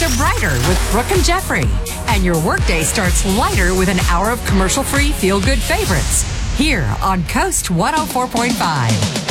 skies are brighter with Brooke and Jeffrey. And your workday starts lighter with an hour of commercial-free feel-good favorites. Here on Coast 104.5.